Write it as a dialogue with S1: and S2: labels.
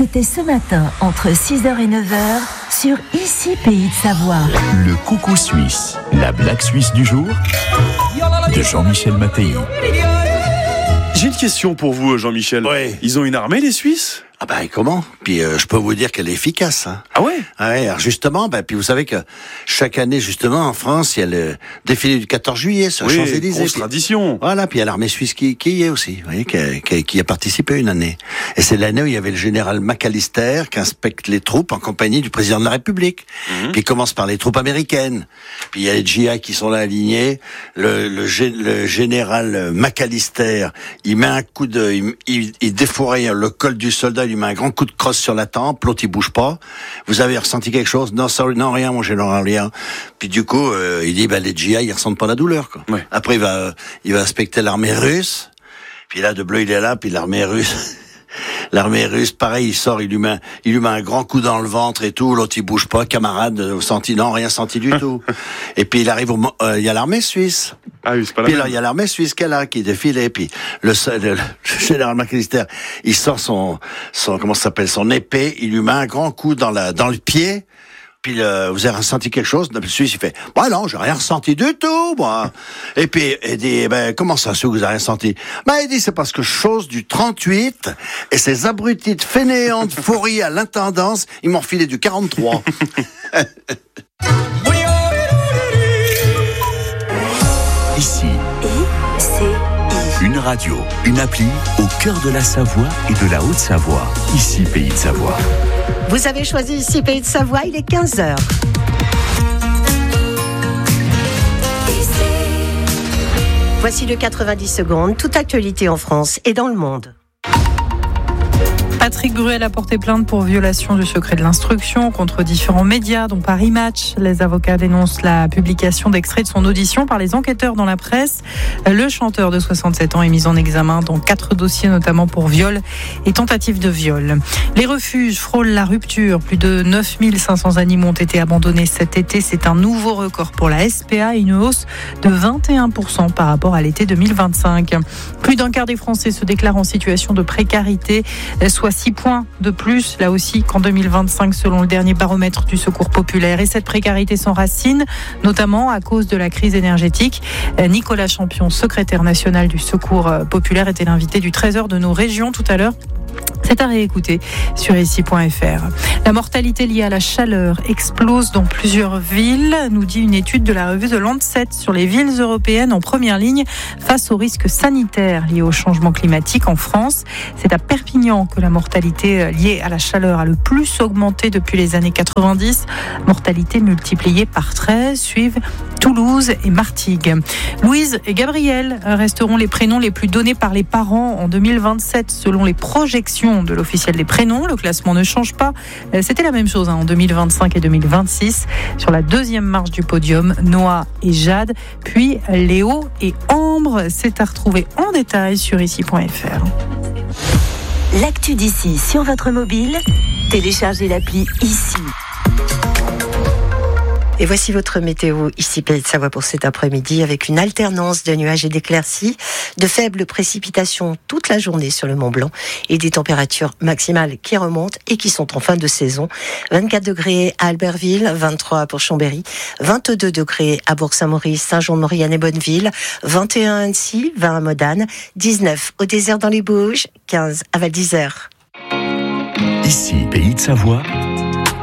S1: C'était ce matin entre 6h et 9h sur Ici Pays de Savoie.
S2: Le coucou suisse, la blague suisse du jour de Jean-Michel Mattei.
S3: J'ai une question pour vous, Jean-Michel.
S4: Ouais.
S3: Ils ont une armée, les Suisses ?
S4: Ah bah comment ? Puis je peux vous dire qu'elle est efficace. Hein.
S3: Ah ouais ?
S4: Ah ouais, alors justement, puis vous savez que chaque année, justement, en France, il y a le défilé du 14 juillet sur les Champs-Élysées.
S3: Grosse tradition.
S4: Voilà, puis il y a l'armée suisse qui y est aussi, vous voyez, qui a participé une année. Et c'est l'année où il y avait le général McAllister qui inspecte les troupes en compagnie du président de la République. Puis il commence par les troupes américaines. Puis il y a les GI qui sont là alignés. Le général McAllister, il met un coup il défouraille le col du soldat, il met un grand coup de crosse sur la tempe, l'autre il bouge pas. Vous avez ressenti quelque chose ? Non, sorry, non, rien, mon général, rien. Puis du coup, il dit, les GI, ils ressentent pas la douleur, quoi.
S3: Ouais.
S4: Après, il va inspecter l'armée russe. Puis là, de bleu, il est là, puis l'armée russe, pareil, il sort, il lui met un grand coup dans le ventre et tout, l'autre il bouge pas, camarade, senti, non, rien senti du tout. Et puis il arrive il y a l'armée suisse.
S3: Ah oui, c'est pas la
S4: Puis
S3: même.
S4: là, il y a l'armée suisse qui défile, et puis le général McAllister, il sort son épée, il lui met un grand coup dans le pied. Puis vous avez ressenti quelque chose ? Le Suisse, il fait, non, j'ai rien ressenti du tout, moi. Et puis il dit, comment ça se fait que vous avez rien ressenti ? Il dit, c'est parce que chose du 38 et ces abrutis de fainéants de Faury à l'intendance, ils m'ont refilé du 43.
S2: Ici, une radio, une appli au cœur de la Savoie et de la Haute-Savoie. Ici, Pays de Savoie.
S5: Vous avez choisi Ici Pays de Savoie, il est 15h. Voici le 90 secondes, toute actualité en France et dans le monde.
S6: Patrick Bruel a porté plainte pour violation du secret de l'instruction contre différents médias, dont Paris Match. Les avocats dénoncent la publication d'extraits de son audition par les enquêteurs dans la presse. Le chanteur de 67 ans est mis en examen dans 4 dossiers, notamment pour viol et tentative de viol. Les refuges frôlent la rupture. Plus de 9500 animaux ont été abandonnés cet été. C'est un nouveau record pour la SPA et une hausse de 21% par rapport à l'été 2025. Plus d'un quart des Français se déclarent en situation de précarité, soit 6 points de plus, là aussi, qu'en 2025, selon le dernier baromètre du Secours populaire. Et cette précarité s'enracine, notamment à cause de la crise énergétique. Nicolas Champion, secrétaire national du Secours populaire, était l'invité du Trésor de nos régions tout à l'heure. C'est à réécouter sur ici.fr. La mortalité liée à la chaleur explose dans plusieurs villes, nous dit une étude de la revue The Lancet sur les villes européennes en première ligne face aux risques sanitaires liés au changement climatique en France. C'est à Perpignan que la mortalité liée à la chaleur a le plus augmenté depuis les années 90. Mortalité multipliée par 13, suivent Toulouse et Martigues. Louise et Gabriel resteront les prénoms les plus donnés par les parents en 2027 selon les projections de l'officiel des prénoms. Le classement ne change pas. C'était la même chose en 2025 et 2026. Sur la deuxième marche du podium, Noah et Jade, puis Léo et Ambre. C'est à retrouver en détail sur ici.fr.
S1: L'actu d'ici sur votre mobile, téléchargez l'appli Ici.
S5: Et voici votre météo, ici Pays de Savoie pour cet après-midi, avec une alternance de nuages et d'éclaircies, de faibles précipitations toute la journée sur le Mont Blanc et des températures maximales qui remontent et qui sont en fin de saison. 24 degrés à Albertville, 23 pour Chambéry, 22 degrés à Bourg-Saint-Maurice, Saint-Jean-de-Maurienne et Bonneville, 21 à Annecy, 20 à Modane, 19 au désert dans les Bauges, 15 à Val d'Isère.
S2: Ici, Pays de Savoie,